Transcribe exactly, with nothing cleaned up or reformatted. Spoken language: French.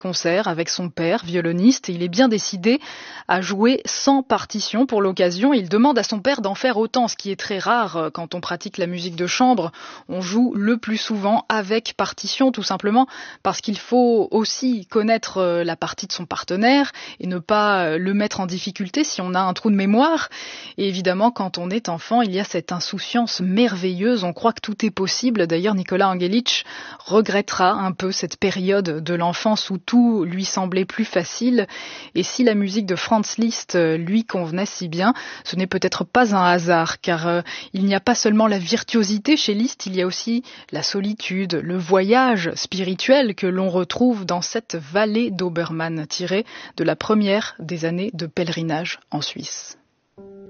concert avec son père, violoniste, et il est bien décidé à jouer sans partition pour l'occasion. Il demande à son père d'en faire autant, ce qui est très rare quand on pratique la musique de chambre. On joue le plus souvent avec partition, tout simplement parce qu'il faut aussi connaître la partie de son partenaire et ne pas le mettre en difficulté si on a un trou de mémoire. Et évidemment, quand on est enfant, il y a cette insouciance merveilleuse, on croit que tout est possible. D'ailleurs, Nicolas Angelic regrettera un peu cette période de l'enfance où tout lui semblait plus facile. Et si la musique de Franz Liszt lui convenait si bien, ce n'est peut-être pas un hasard, car euh, il n'y a pas seulement la virtuosité chez Liszt, il y a aussi la solitude, le voyage spirituel que l'on retrouve dans cette vallée d'Obermann, tirée de la première des années de pèlerinage en Suisse.